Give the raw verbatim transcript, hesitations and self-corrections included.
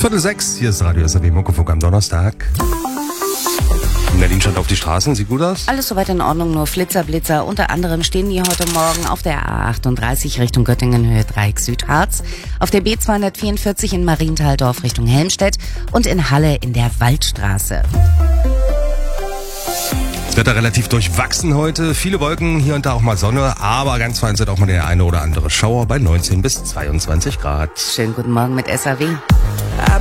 Viertel sechs, hier ist Radio S R W Muckefuck am Donnerstag. Nadine schaut auf die Straßen, sieht gut aus? Alles soweit in Ordnung, nur Flitzer, Blitzer. Unter anderem stehen die heute Morgen auf der A achtunddreißig Richtung Göttingen, Höhe Dreieck Südharz, auf der B zweihundertvierundvierzig in Marienthaldorf Richtung Helmstedt und in Halle in der Waldstraße. Das Wetter relativ durchwachsen heute, viele Wolken, hier und da auch mal Sonne, aber ganz vereinzelt auch mal der eine oder andere Schauer bei neunzehn bis zweiundzwanzig Grad. Schönen guten Morgen mit S R W.